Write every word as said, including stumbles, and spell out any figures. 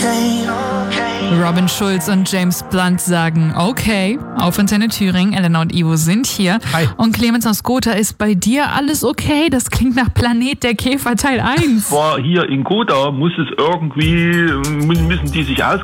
Robin Schulz und James Blunt sagen okay auf Antenne Thüringen. Elena und Ivo sind hier. Hi. Und Clemens aus Gotha, ist bei dir alles okay? Das klingt nach Planet der Käfer Teil eins. War hier in Gotha, muss es irgendwie, müssen die sich aus